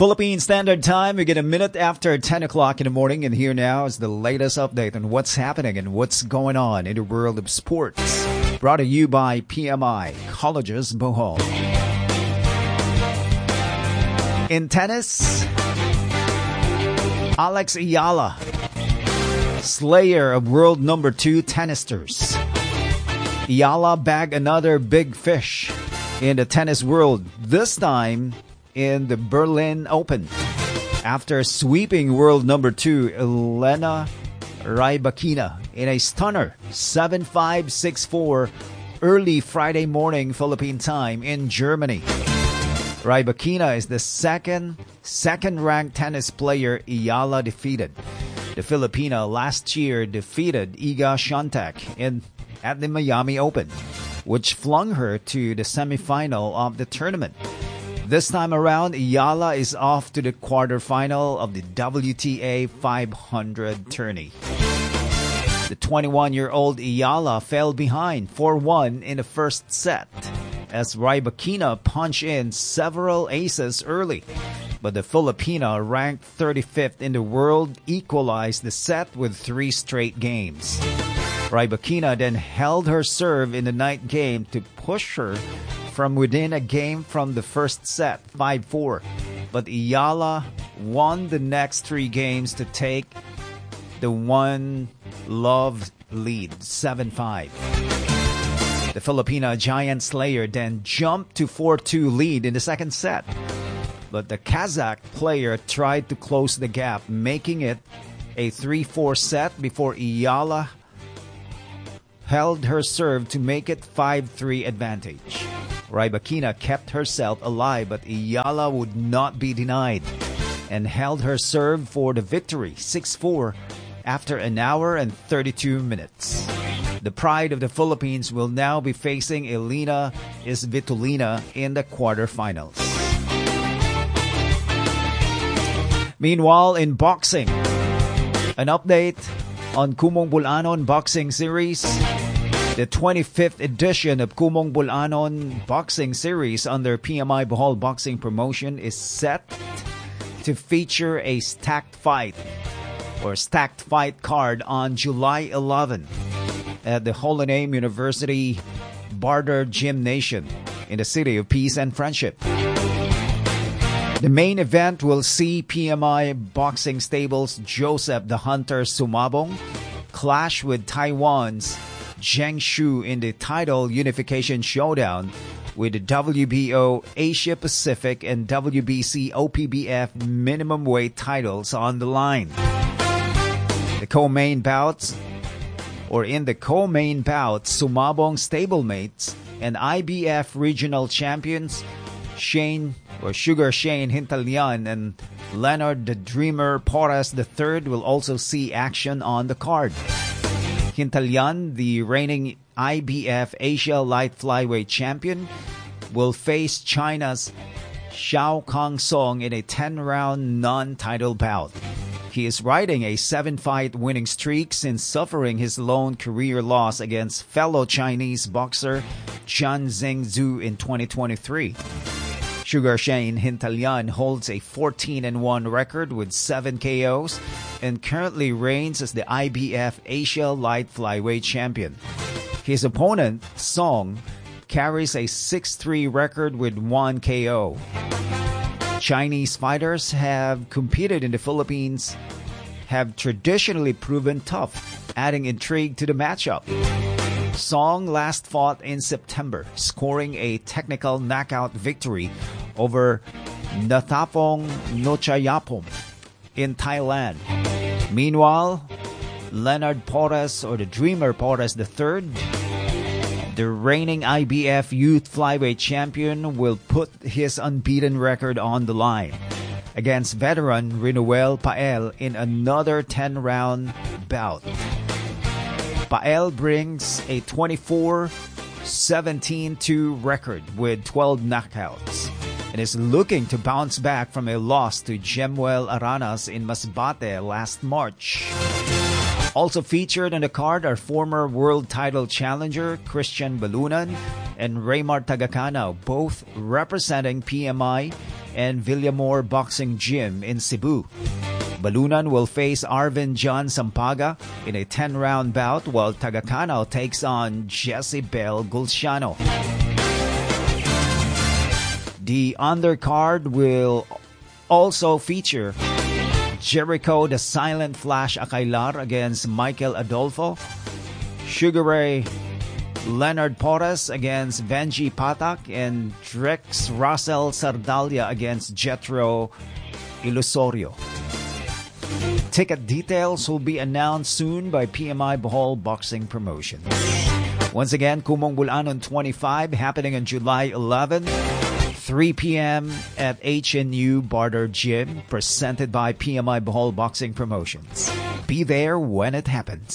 Philippine Standard Time, we get a minute after 10 o'clock in the morning, and here now is the latest update on what's happening and what's going on in the world of sports. Brought to you by PMI, Colleges Bohol. In tennis, Alex Ayala, slayer of world number 2 tennisters. Ayala bagged another big fish in the tennis world, this time in the Berlin Open, after sweeping world number 2 Elena Rybakina in a stunner 7-5, 6-4 early Friday morning Philippine time in Germany. Rybakina is the second-ranked tennis player Ayala defeated. The Filipina last year defeated Iga Swiatek at the Miami Open, which flung her to the semifinal of the tournament. This time around, Ayala is off to the quarterfinal of the WTA 500 tourney. The 21-year-old Ayala fell behind 4-1 in the first set as Rybakina punched in several aces early. But the Filipina, ranked 35th in the world, equalized the set with 3 straight games. Rybakina then held her serve in the ninth game to push her from within a game from the first set, 5-4. But Ayala won the next 3 games to take the one-love lead, 7-5. The Filipina giant slayer then jumped to 4-2 lead in the second set. But the Kazakh player tried to close the gap, making it a 3-4 set before Ayala held her serve to make it 5-3 advantage. Rybakina kept herself alive, but Ayala would not be denied and held her serve for the victory, 6-4, after an hour and 32 minutes. The pride of the Philippines will now be facing Elena Svitolina in the quarterfinals. Meanwhile, in boxing, an update on Kumong Bulanon Boxing Series. The 25th edition of Kumong Bulanon Boxing Series under PMI Bohol Boxing Promotion is set to feature a stacked fight card on July 11 at the Holy Name University Barder Gymnasium in the City of Peace and Friendship. The main event will see PMI Boxing Stables Joseph the Hunter Sumabong clash with Taiwan's Zheng Shu in the title unification showdown, with the WBO Asia Pacific and WBC OPBF minimum weight titles on the line. In the co-main bouts, Sumabong stablemates and IBF regional champions Sugar Shane Hintalyan and Leonard the Dreamer Porras III will also see action on the card. Hintalyan, the reigning IBF Asia Light Flyweight champion, will face China's Xiao Kang Song in a 10-round non-title bout. He is riding a 7-fight winning streak since suffering his lone career loss against fellow Chinese boxer Zhan Zhengzhu in 2023. Sugar Shane Hintalyan holds a 14-1 record with 7 KOs and currently reigns as the IBF Asia Light Flyweight champion. His opponent, Song, carries a 6-3 record with 1 KO. Chinese fighters have competed in the Philippines have traditionally proven tough, adding intrigue to the matchup. Song last fought in September, scoring a technical knockout victory over Nathapong Nochayapom in Thailand. Meanwhile, Leonard Porras, or the Dreamer Porras III, the reigning IBF Youth Flyweight champion, will put his unbeaten record on the line against veteran Rinuel Pael in another 10-round bout. Pael brings a 24-17-2 record with 12 knockouts and is looking to bounce back from a loss to Jemuel Aranas in Masbate last March. Also featured on the card are former world title challenger Christian Balunan and Raymar Tagacano, both representing PMI and Villamor Boxing Gym in Cebu. Balunan will face Arvin John Sampaga in a 10-round bout, while Tagacanaw takes on Jesse Bell Gulciano. The undercard will also feature Jericho the Silent Flash Akailar against Michael Adolfo, Sugar Ray Leonard Porras against Benji Patak, and Drex Russell Sardalia against Jetro Ilusorio. Ticket details will be announced soon by PMI Bohol Boxing Promotion. Once again, Kumong Bulanon 25, happening on July 11, 3 p.m. at HNU Barter Gym, presented by PMI Bohol Boxing Promotions. Be there when it happens.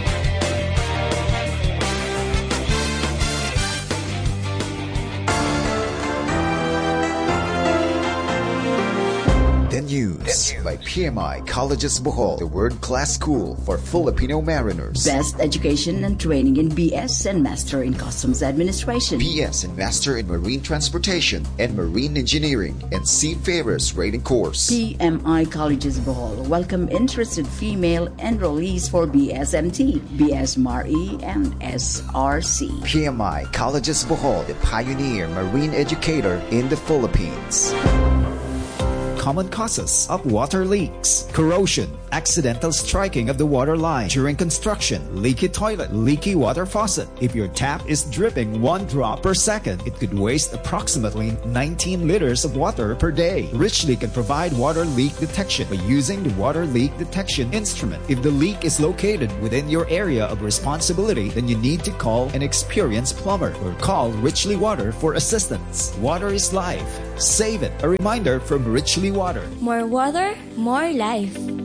News by PMI Colleges Bohol, the world-class school for Filipino mariners. Best education and training in BS and Master in Customs Administration. BS and Master in Marine Transportation and Marine Engineering and Seafarers Rating Course. PMI Colleges Bohol welcome interested female enrollees for BSMT, BSMRE, and SRC. PMI Colleges Bohol, the pioneer marine educator in the Philippines. Common causes of water leaks: corrosion, accidental striking of the water line during construction, leaky toilet, leaky water faucet. If your tap is dripping 1 drop per second, it could waste approximately 19 liters of water per day. Richly can provide water leak detection by using the water leak detection instrument. If the leak is located within your area of responsibility, then you need to call an experienced plumber or call Richly Water for assistance. Water is life. Save it. A reminder from Richly Water. More water, more life.